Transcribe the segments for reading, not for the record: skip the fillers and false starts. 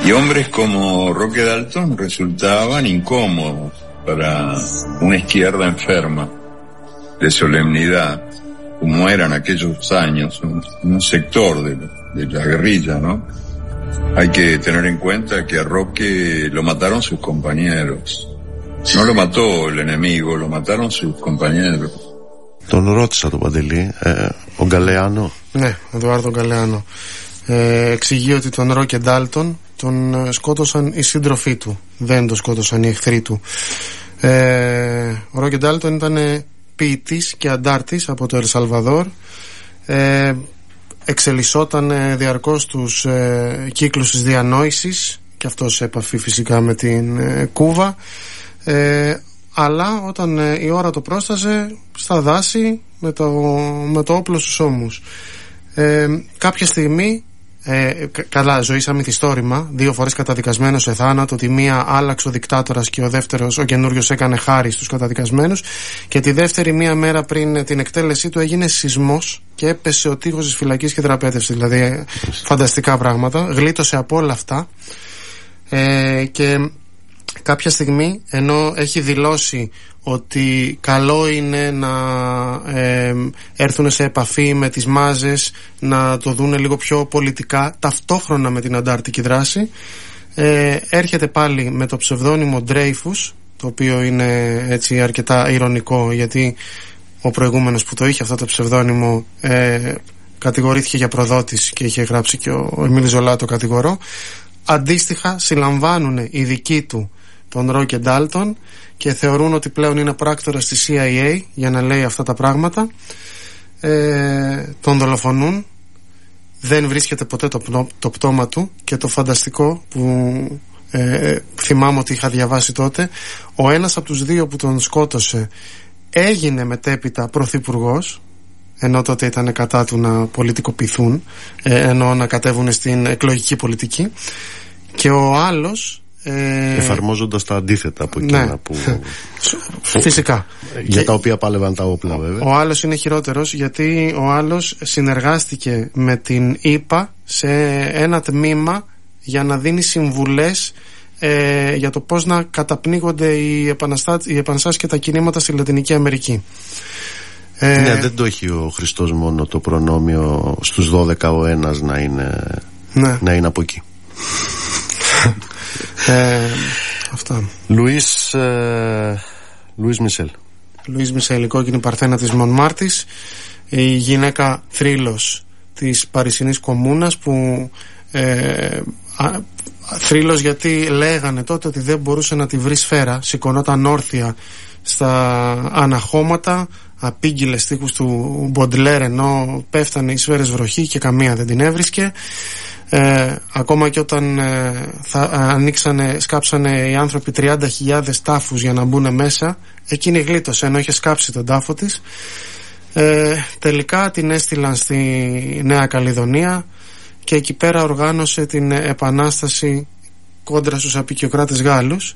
Y hombres como Roque Dalton resultaban incómodos para una izquierda enferma de solemnidad, como eran aquellos años, un sector de la guerrilla, ¿no? Hay que tener en cuenta que a Roque lo mataron sus compañeros. No lo mató el enemigo, lo mataron sus compañeros. Τον ρώτησα τον Παντελή, ο Γκαλεάνο. Ναι, ο Εδουάρδο Γκαλεάνο. Εξηγεί ότι τον Ρόκε Ντάλτον τον σκότωσαν οι σύντροφοί του, δεν τον σκότωσαν οι εχθροί του. Ο Ρόκε Ντάλτον ήταν ποιητής και αντάρτης από το Ελσαλβαδόρ. Εξελισσόταν διαρκώς τους κύκλους της διανόησης και αυτό σε επαφή φυσικά με την Κούβα, αλλά όταν η ώρα το πρόσταζε στα δάση με το όπλο στους ώμους. Κάποια στιγμή, καλά, ζωή σαν μυθιστόρημα, 2 φορές καταδικασμένος σε θάνατο, τη μία άλλαξε ο δικτάτορας και ο δεύτερος, ο καινούριος, έκανε χάρη στους καταδικασμένους, και τη δεύτερη, μία μέρα πριν την εκτέλεσή του, έγινε σεισμός και έπεσε ο τείχος της φυλακής και δραπέτευσε. Δηλαδή φανταστικά πράγματα. Γλίτωσε από όλα αυτά, και κάποια στιγμή, ενώ έχει δηλώσει ότι καλό είναι να έρθουν σε επαφή με τις μάζες, να το δούνε λίγο πιο πολιτικά, ταυτόχρονα με την αντάρτικη δράση, έρχεται πάλι με το ψευδόνυμο Dreyfus, το οποίο είναι έτσι αρκετά ειρωνικό, γιατί ο προηγούμενος που το είχε αυτό το ψευδόνυμο κατηγορήθηκε για προδότης και είχε γράψει και ο Εμίλ Ζολά το κατηγορό. Αντίστοιχα συλλαμβάνουν οι δικοί του τον Ρόκε Ντάλτον και θεωρούν ότι πλέον είναι πράκτορας της CIA για να λέει αυτά τα πράγματα. Τον δολοφονούν, δεν βρίσκεται ποτέ το πτώμα του, και το φανταστικό που θυμάμαι ότι είχα διαβάσει τότε, ο ένας από τους 2 που τον σκότωσε έγινε μετέπειτα πρωθυπουργός, ενώ τότε ήταν κατά του να πολιτικοποιηθούν, ενώ να κατέβουν στην εκλογική πολιτική, και ο άλλος εφαρμόζοντας τα αντίθετα από εκείνα, ναι, που φυσικά, για τα οποία πάλευαν τα όπλα, βέβαια. Ο άλλος είναι χειρότερος, γιατί ο άλλος συνεργάστηκε με την ΗΠΑ σε ένα τμήμα για να δίνει συμβουλές για το πώς να καταπνίγονται οι επαναστάσεις και τα κινήματα στη Λατινική Αμερική. Ναι, δεν το έχει ο Χριστός μόνο το προνόμιο στους 12 ο ένας να είναι από εκεί. Αυτά. Λουίς Μισελ. Λουίς Μισελ, η κόκκινη παρθένα της Μονμάρτης, η γυναίκα θρύλος της Παρισινής Κομμούνας, που θρύλος γιατί λέγανε τότε ότι δεν μπορούσε να τη βρει σφαίρα, σηκωνόταν όρθια στα αναχώματα, απήγγειλε στίχους του Μποντλέρ, ενώ πέφτανε οι σφαίρες βροχή και καμία δεν την έβρισκε. Ακόμα και όταν σκάψανε οι άνθρωποι 30.000 τάφους για να μπουν μέσα, εκείνη γλίτωσε, ενώ είχε σκάψει τον τάφο της. Τελικά την έστειλαν στη Νέα Καλλιδονία και εκεί πέρα οργάνωσε την επανάσταση κόντρα στους αποικιοκράτες Γάλλους.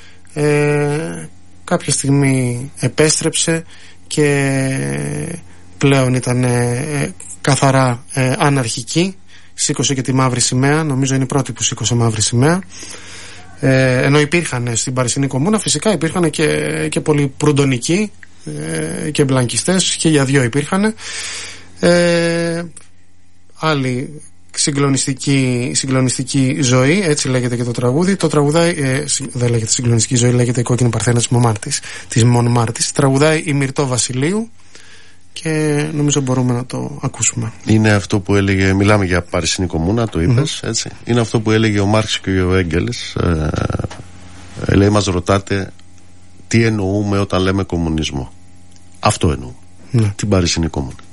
Κάποια στιγμή επέστρεψε και πλέον ήταν καθαρά αναρχική. Σήκωσε και τη μαύρη σημαία, νομίζω είναι η πρώτη που σήκωσε μαύρη σημαία. Ενώ υπήρχαν στην Παρισινή Κομμούνα, φυσικά υπήρχαν και πολλοί προυντονικοί και μπλανκιστές, και για 2 υπήρχαν. Άλλη συγκλονιστική ζωή, έτσι λέγεται και το τραγούδι. Το τραγουδάει, δεν λέγεται συγκλονιστική ζωή, λέγεται η κόκκινη παρθένα της Μονμάρτης. Τραγουδάει η Μυρτώ Βασιλείου και νομίζω μπορούμε να το ακούσουμε. Είναι αυτό που έλεγε, μιλάμε για Παρισινή Κομμούνα, το είπες, έτσι. Είναι αυτό που έλεγε ο Μάρξ και ο Έγγελς. Λέει, μας ρωτάτε τι εννοούμε όταν λέμε κομμουνισμό. Αυτό εννοούμε, την Παρισινή Κομμούνα.